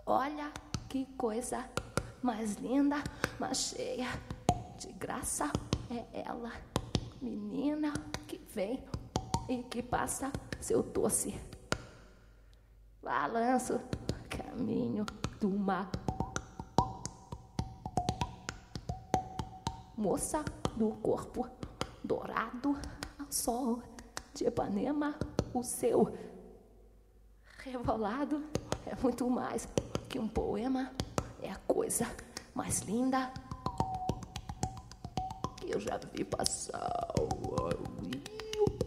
Olha que coisa mais linda, mais cheia de graça. É ela, menina que vem e que passa seu doce balanço, caminho do mar. Moça do corpo dourado ao sol de Ipanema, o seu revolado é muito mais que um poema, é a coisa mais linda que eu já vi passar.